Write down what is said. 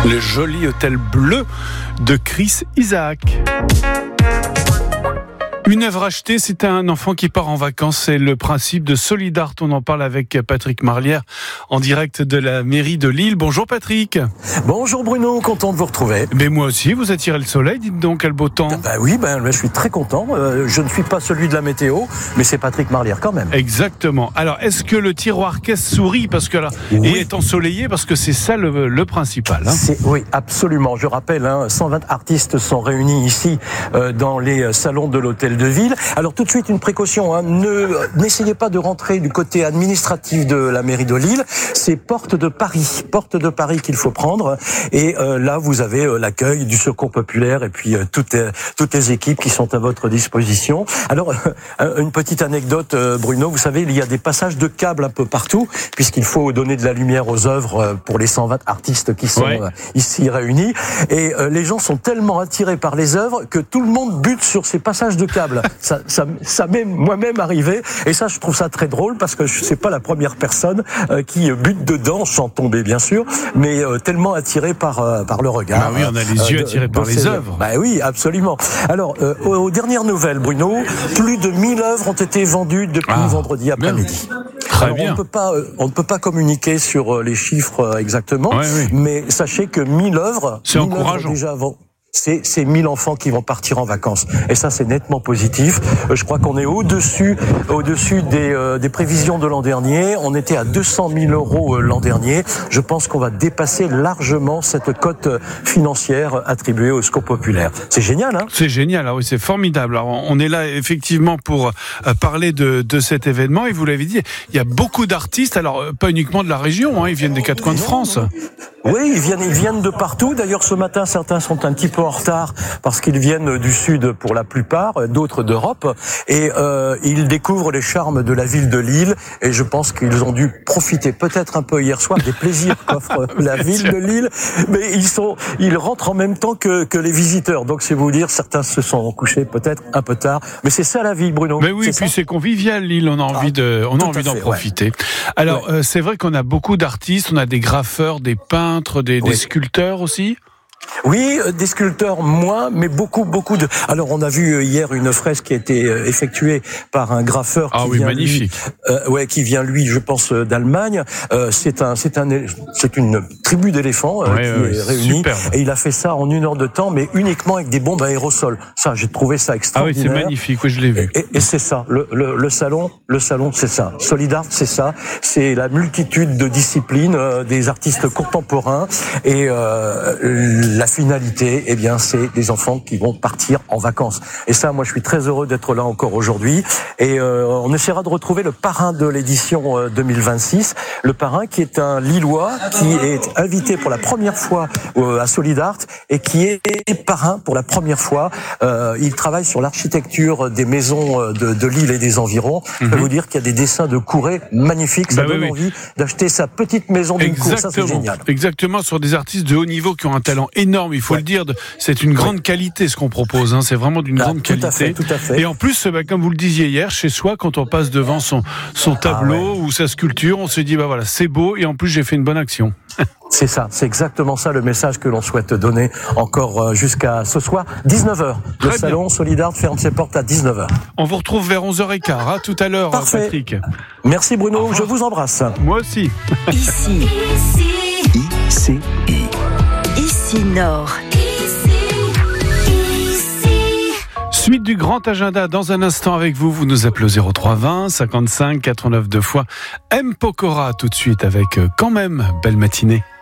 Le joli hôtel bleu de Chris Isaak. Une œuvre achetée, c'est un enfant qui part en vacances. C'est le principe de Solidart. On en parle avec Patrick Marlière en direct de la mairie de Lille. Bonjour Patrick. Bonjour Bruno, content de vous retrouver. Mais moi aussi, vous attirez le soleil, dites donc, quel beau temps. Oui, je suis très content. Je ne suis pas celui de la météo, mais c'est Patrick Marlière quand même. Exactement. Alors, est-ce que le tiroir caisse sourit parce que là, oui, et est ensoleillé parce que c'est ça le principal. Oui, absolument. Je rappelle, 120 artistes sont réunis ici dans les salons de l'hôtel de ville. Alors tout de suite une précaution, n'essayez pas de rentrer du côté administratif de la mairie de Lille, c'est porte de Paris qu'il faut prendre, et là vous avez l'accueil du Secours populaire et puis toutes les équipes qui sont à votre disposition. Alors une petite anecdote, Bruno, vous savez, il y a des passages de câbles un peu partout puisqu'il faut donner de la lumière aux œuvres pour les 120 artistes qui sont ici réunis, et les gens sont tellement attirés par les œuvres que tout le monde bute sur ces passages de câbles. Ça m'est moi-même arrivé, et ça je trouve ça très drôle parce que je sais pas la première personne qui bute dedans, sans tomber bien sûr, mais tellement attiré par le regard. Oui, on a les yeux attirés par les œuvres. Oui, absolument. Alors aux dernières nouvelles, Bruno, plus de 1000 œuvres ont été vendues depuis vendredi après-midi. Très bien. On ne peut pas communiquer sur les chiffres exactement, mais sachez que 1000 œuvres, c'est encourageant. Déjà avant. C'est 1000 enfants qui vont partir en vacances. Et ça, c'est nettement positif. Je crois qu'on est au-dessus des prévisions de l'an dernier. On était à 200 000 euros l'an dernier. Je pense qu'on va dépasser largement cette cote financière attribuée au Secours populaire. C'est génial, hein ? C'est génial, oui, c'est formidable. Alors, on est là, effectivement, pour parler de cet événement. Et vous l'avez dit, il y a beaucoup d'artistes. Alors, pas uniquement de la région, ils viennent des quatre coins de France. Oui, ils viennent de partout. D'ailleurs, ce matin, certains sont un petit peu en retard parce qu'ils viennent du sud pour la plupart, d'autres d'Europe, et ils découvrent les charmes de la ville de Lille, et je pense qu'ils ont dû profiter peut-être un peu hier soir des plaisirs qu'offre la ville de Lille, mais ils rentrent en même temps que les visiteurs. Donc c'est vous dire, certains se sont couchés peut-être un peu tard, mais c'est ça la vie, Bruno. Mais oui, puis c'est convivial Lille, on a envie d'en profiter. Alors c'est vrai qu'on a beaucoup d'artistes, on a des graffeurs, des peintres, des sculpteurs aussi. Oui, des sculpteurs moins, mais beaucoup de. Alors, on a vu hier une fresque qui a été effectuée par un graffeur qui vient lui, je pense, d'Allemagne. C'est une tribu d'éléphants qui est réunie, superbe. Et il a fait ça en 1 heure de temps, mais uniquement avec des bombes à aérosol. Ça, j'ai trouvé ça extraordinaire. C'est magnifique, je l'ai vu. Et c'est ça, le salon, c'est ça. Solidart, c'est ça. C'est la multitude de disciplines, des artistes contemporains, et la finalité, c'est des enfants qui vont partir en vacances. Et ça, moi, je suis très heureux d'être là encore aujourd'hui. Et on essaiera de retrouver le parrain de l'édition 2026. Le parrain qui est un Lillois, qui est invité pour la première fois à Solidart et qui est parrain pour la première fois. Il travaille sur l'architecture des maisons de Lille et des environs. Je peux vous dire qu'il y a des dessins de Couret magnifiques. Ça donne envie d'acheter sa petite maison d'une cour. Ça, c'est génial. Exactement, sur des artistes de haut niveau qui ont un talent énorme, il faut le dire. C'est une grande qualité ce qu'on propose, c'est vraiment d'une grande qualité. Tout à fait. Et en plus, comme vous le disiez hier, chez soi, quand on passe devant son tableau ou sa sculpture, on se dit c'est beau, et en plus j'ai fait une bonne action. C'est ça, c'est exactement ça le message que l'on souhaite donner encore jusqu'à ce soir, 19h. Le salon Solidart ferme ses portes à 19h. On vous retrouve vers 11h15, tout à l'heure. Parfait. Patrick. Merci Bruno, je vous embrasse. Moi aussi. Ici Nord. Suite du grand agenda dans un instant avec vous. Vous nous appelez au 0320 55 89 2 fois. M. Pokora tout de suite avec Quand même, belle matinée.